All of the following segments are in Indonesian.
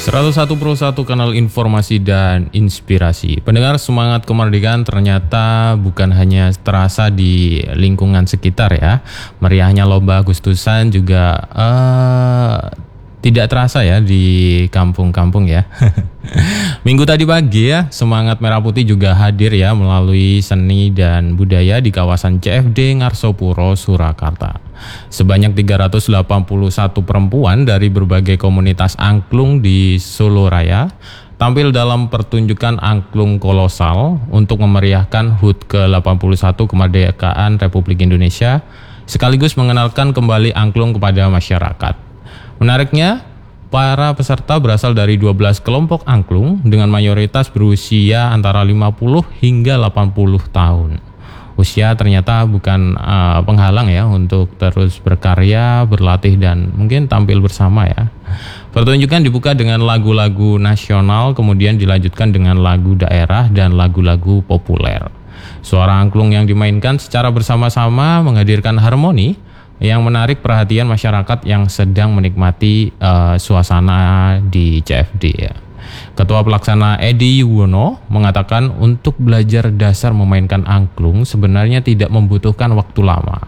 101 Pro 1 kanal informasi dan inspirasi. Pendengar, semangat kemerdekaan ternyata bukan hanya terasa di lingkungan sekitar ya. Meriahnya lomba Agustusan juga tidak terasa ya di kampung-kampung ya. Minggu tadi pagi ya, semangat Merah Putih juga hadir ya melalui seni dan budaya di kawasan CFD Ngarsopuro, Surakarta. Sebanyak 381 perempuan dari berbagai komunitas angklung di Solo Raya tampil dalam pertunjukan angklung kolosal untuk memeriahkan HUT ke-81 kemerdekaan Republik Indonesia, sekaligus mengenalkan kembali angklung kepada masyarakat. Menariknya, para peserta berasal dari 12 kelompok angklung dengan mayoritas berusia antara 50 hingga 80 tahun. Usia ternyata bukan penghalang ya untuk terus berkarya, berlatih, dan mungkin tampil bersama ya. Pertunjukan dibuka dengan lagu-lagu nasional, kemudian dilanjutkan dengan lagu daerah dan lagu-lagu populer. Suara angklung yang dimainkan secara bersama-sama menghadirkan harmoni yang menarik perhatian masyarakat yang sedang menikmati suasana di CFD ya. Ketua Pelaksana Edi Yuwono mengatakan untuk belajar dasar memainkan angklung sebenarnya tidak membutuhkan waktu lama.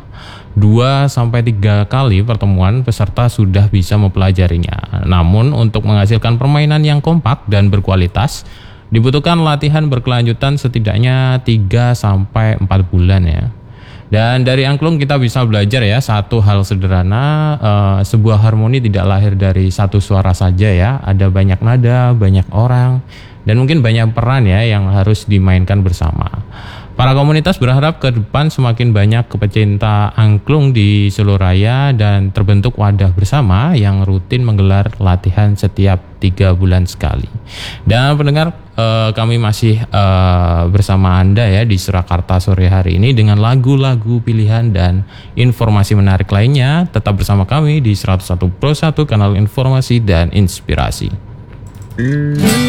2-3 kali pertemuan peserta sudah bisa mempelajarinya. Namun untuk menghasilkan permainan yang kompak dan berkualitas dibutuhkan latihan berkelanjutan setidaknya 3-4 bulan ya. Dan dari angklung kita bisa belajar ya satu hal sederhana, sebuah harmoni tidak lahir dari satu suara saja ya. Ada banyak nada, banyak orang, dan mungkin banyak peran ya yang harus dimainkan bersama. Para komunitas berharap ke depan semakin banyak pecinta angklung di Solo Raya dan terbentuk wadah bersama yang rutin menggelar latihan setiap 3 bulan sekali. Dan pendengar, kami masih bersama Anda ya di Surakarta sore hari ini dengan lagu-lagu pilihan dan informasi menarik lainnya. Tetap bersama kami di 101 Pro 1 kanal informasi dan inspirasi.